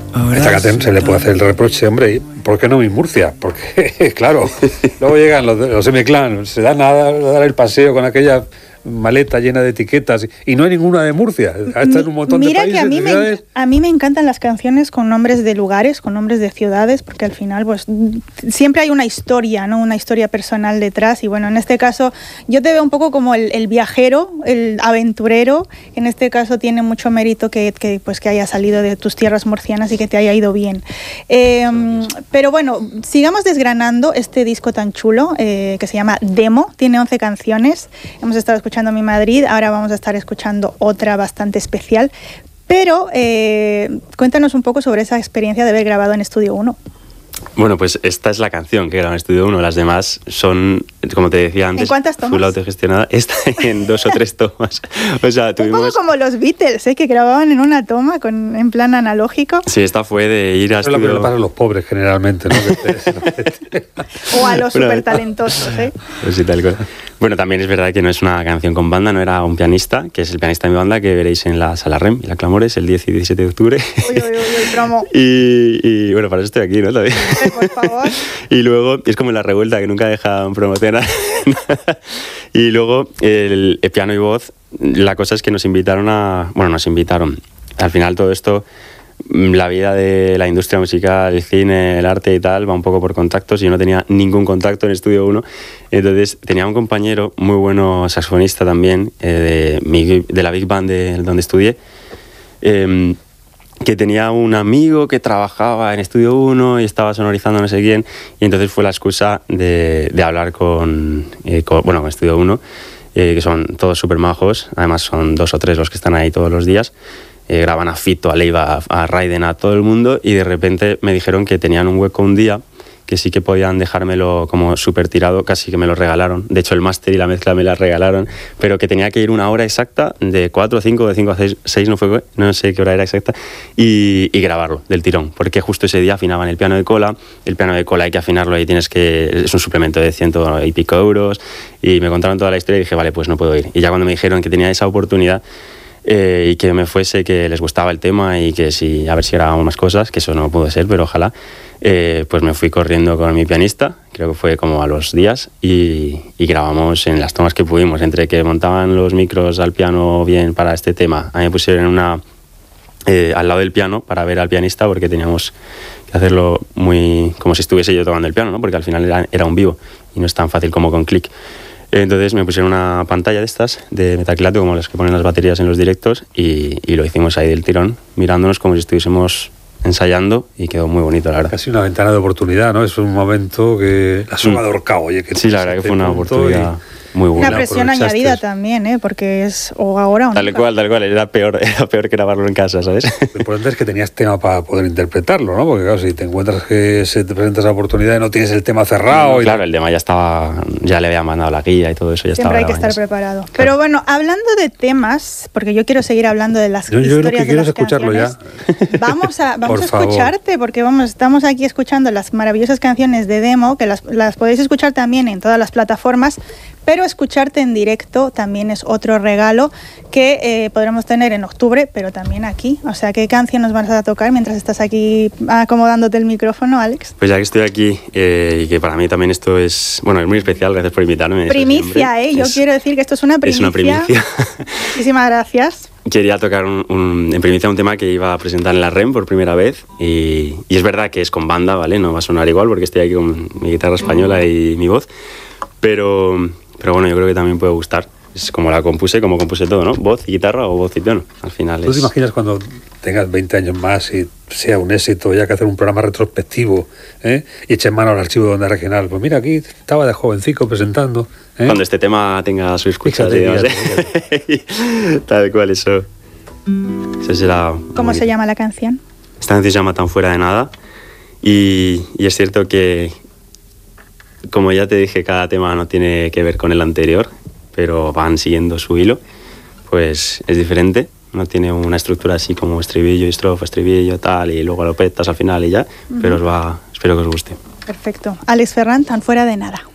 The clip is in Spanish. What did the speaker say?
Esta canción se le puede hacer el reproche, hombre, ¿por qué no mi Murcia? Porque, claro, luego llegan los M-Clan, se dan a dar el paseo con aquella maleta llena de etiquetas y no hay ninguna de Murcia. Está en un montón Mira de que a mí me encantan las canciones con nombres de lugares, con nombres de ciudades, porque al final pues siempre hay una historia, ¿no? Una historia personal detrás. Y bueno, en este caso yo te veo un poco como el viajero, el aventurero. En este caso tiene mucho mérito que haya salido de tus tierras murcianas y que te haya ido bien. Pero bueno, sigamos desgranando este disco tan chulo que se llama Demo. Tiene 11 canciones. Hemos estado escuchando Mi Madrid, ahora vamos a estar escuchando otra bastante especial, pero cuéntanos un poco sobre esa experiencia de haber grabado en Estudio 1. Bueno, pues esta es la canción que grabé en Estudio 1, las demás son, como te decía antes, ¿en cuántas tomas? Full autogestionada, esta en 2 o 3 tomas. O sea, tuvimos... Un poco como los Beatles, que grababan en una toma en plan analógico. Sí, esta fue de ir a estudio... Es lo que le pasa a los pobres generalmente, ¿no? O a los súper talentosos, Pues sí, tal cual. Bueno, también es verdad que no es una canción con banda, no era un pianista, que es el pianista de mi banda, que veréis en la Sala REM y la Clamores el 10 y 17 de octubre. Uy, promo. Y bueno, para eso estoy aquí, ¿no? También. Por favor. Y luego, es como La Revuelta, que nunca dejan promocionar. Y luego, el piano y voz, la cosa es que nos invitaron. Al final todo esto, la vida de la industria musical, el cine, el arte y tal, va un poco por contactos. Y yo no tenía ningún contacto en Estudio 1. Entonces tenía un compañero muy bueno, saxofonista también, de la Big Band donde estudié, que tenía un amigo que trabajaba en Estudio 1 y estaba sonorizando no sé quién, y entonces fue la excusa de hablar con Estudio 1, que son todos súper majos, además son 2 o 3 los que están ahí todos los días. Graban a Fito, a Leiva, a Raiden, a todo el mundo, y de repente me dijeron que tenían un hueco un día, que sí que podían dejármelo como súper tirado, casi que me lo regalaron. De hecho, el máster y la mezcla me la regalaron, pero que tenía que ir una hora exacta, de 4 a 5, de 5 a 6 no sé qué hora era exacta, y grabarlo del tirón, porque justo ese día afinaban el piano de cola. El piano de cola hay que afinarlo y es un suplemento de 100 y pico euros, y me contaron toda la historia y dije, vale, pues no puedo ir. Y ya cuando me dijeron que tenía esa oportunidad, y que me fuese, que les gustaba el tema y que a ver si grabábamos más cosas, que eso no pudo ser, pero ojalá, pues me fui corriendo con mi pianista, creo que fue como a los días, y grabamos en las tomas que pudimos, entre que montaban los micros al piano bien para este tema. A mí me pusieron al lado del piano para ver al pianista, porque teníamos que hacerlo muy como si estuviese yo tocando el piano, ¿no? Porque al final era un vivo y no es tan fácil como con clic. Entonces me pusieron una pantalla de estas, de metacrilato, como las que ponen las baterías en los directos, y lo hicimos ahí del tirón, mirándonos como si estuviésemos ensayando, y quedó muy bonito, la verdad. Casi una ventana de oportunidad, ¿no? Es un momento que la suma de Orcao, oye, que sí, la verdad que fue una oportunidad muy buena. Una presión añadida también, porque es o ahora o nunca. Tal cual, era peor que grabarlo en casa, ¿sabes? Lo importante es que tenías tema para poder interpretarlo, ¿no? Porque claro, si te encuentras que se te presenta esa oportunidad y no tienes el tema cerrado... Claro, el tema ya le había mandado la guía y todo eso, ya siempre estaba. Siempre hay que estar preparado. Claro. Pero bueno, hablando de temas, porque yo quiero seguir hablando de las historias yo lo que quiero de las es escucharlo canciones. ya. Vamos a escucharte, porque estamos aquí escuchando las maravillosas canciones de Demo, que las podéis escuchar también en todas las plataformas, pero escucharte en directo también es otro regalo que podremos tener en octubre, pero también aquí. O sea, ¿qué canción nos vas a tocar mientras estás aquí acomodándote el micrófono, Alex? Pues ya que estoy aquí, y que para mí también esto es muy especial, gracias por invitarme. Primicia, yo quiero decir que esto es una primicia. Es una primicia. Muchísimas gracias. Quería tocar en primicia un tema que iba a presentar en la REM por primera vez, y es verdad que es con banda, ¿vale? No va a sonar igual porque estoy aquí con mi guitarra española y mi voz, pero bueno, yo creo que también puede gustar. Es como compuse todo, ¿no? Voz y guitarra o voz y piano. Al final ¿Tú te imaginas cuando tengas 20 años más y sea un éxito, ya que hacer un programa retrospectivo, y eches mano al archivo de Onda Regional? Pues mira, aquí estaba de jovencico presentando. Cuando este tema tenga su escucha, fíjate. Tal cual, eso será... ¿Cómo se llama la canción? Esta canción se llama Tan fuera de nada, y es cierto que, como ya te dije, cada tema no tiene que ver con el anterior, pero van siguiendo su hilo, pues es diferente. No tiene una estructura así como estribillo y estrofa, estribillo, tal, y luego lo petas al final y ya, pero espero que os guste. Perfecto. Alex Ferran, Tan fuera de nada.